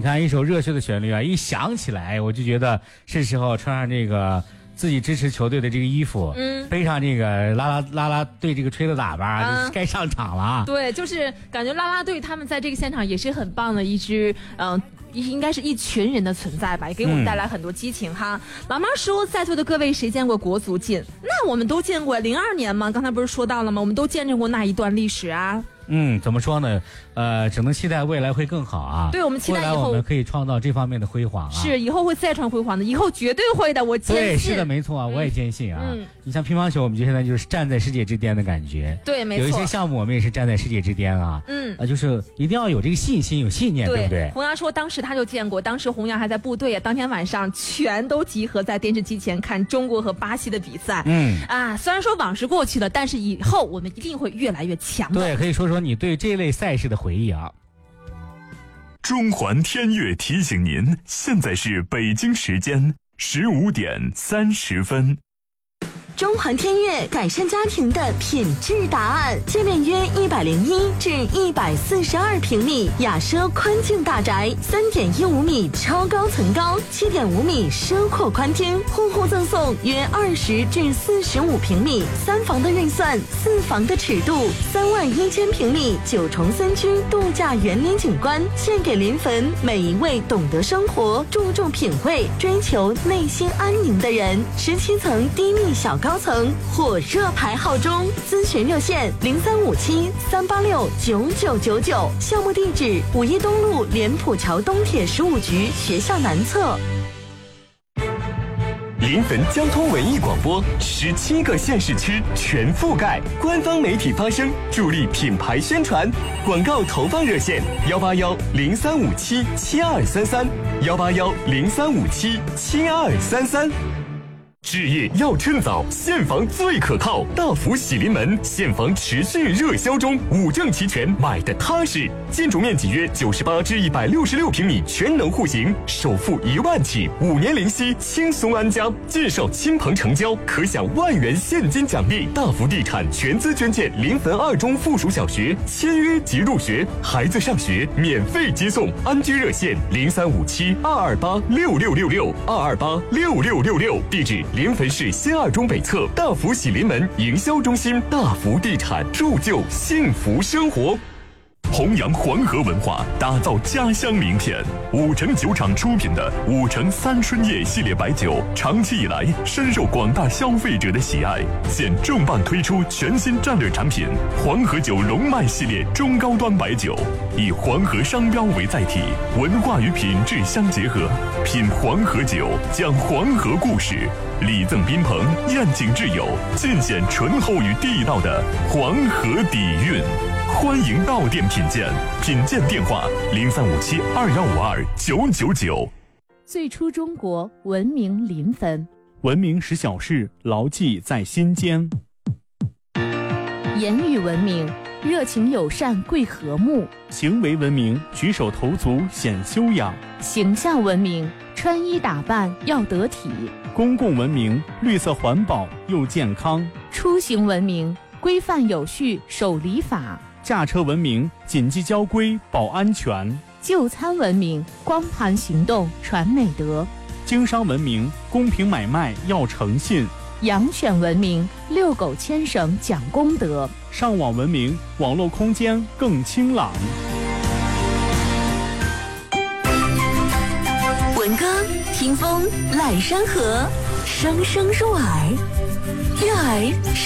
看一首热血的旋律啊，一响起来我就觉得是时候穿上这个自己支持球队的这个衣服，背上这个啦啦队这个吹的喇叭，就是该上场了。 对，就是感觉啦啦队他们在这个现场也是很棒的一支应该是一群人的存在吧，也给我们带来很多激情哈。老妈说，在座的各位谁见过国足进？那我们都见过，02年嘛，刚才不是说到了吗？我们都见证过那一段历史啊。 怎么说呢？只能期待未来会更好啊。 对，我们期待以后未来我们可以创造这方面的辉煌啊。 是，以后会再创辉煌的，以后绝对会的，我坚信。 对，是的，没错啊，我也坚信啊。你像乒乓球，我们就现在就是站在世界之巅的感觉。 对，没错。 有一些项目我们也是站在世界之巅啊。就是一定要有这个信心，有信念，对不对？ 洪洋说，当时他就见过，当时洪洋还在部队啊，当天晚上全都集合在电视机前看中国和巴西的比赛。虽然说往事过去了，但是以后我们一定会越来越强的。 对，可以说说你对这类赛事的回忆啊。 中环天悦提醒您，现在是北京时间15点30分。 中环天悦改善家庭的品质答案，界面约101至142平米，雅奢宽境大宅，3.15米超高层高，7.5米奢阔宽厅，户户赠送约20至45平米，3房的预算，4房的尺度，31000平米9重3居度假园林景观，献给临汾每一位懂得生活、注重品味、追求内心安宁的人。17层低密小高层火热排号中，咨询热线0357-386-9999，项目地址5一东路莲浦桥东铁15局学校南侧。 临汾交通文艺广播17个县市区全覆盖，官方媒体发声，助力品牌宣传。广告投放热线181-0357-7233，181-0357-7233。置业要趁早，现房最可靠。大福喜临门现房持续热销中，5证齐全，买的踏实。建筑面积约98至166平米，全能户型，首付1万起，5年零息，轻松安家。介绍亲朋成交，可享1万元现金奖励。大福地产全资捐建临汾2中附属小学，签约即入学，孩子上学免费接送。安居热线0357-228-6666，228-6666，地址临汾市新2中北侧大福喜临门营销中心。大福地产，铸就幸福生活。 弘扬黄河文化，打造家乡名片。5城酒厂出品的5城3春夜系列白酒，长期以来深受广大消费者的喜爱。现重磅推出全新战略产品黄河酒龙脉系列中高端白酒，以黄河商标为载体，文化与品质相结合。品黄河酒，讲黄河故事，礼赠宾朋，宴请挚友，尽显醇厚与地道的黄河底蕴。欢迎到店品鉴，品鉴电话0357-2152-999。 最初中国，文明临汾， 文明使小事牢记在心间。 言语文明，热情友善贵和睦； 行为文明，举手投足显修养； 形象文明，穿衣打扮要得体； 公共文明，绿色环保又健康； 出行文明，规范有序守礼法； 驾车文明，谨记交规保安全； 就餐文明，光盘行动传美德； 经商文明，公平买卖要诚信； 养犬文明，遛狗牵绳讲公德； 上网文明，网络空间更清朗。 闻歌听风，揽山河，声声入耳，悦耳。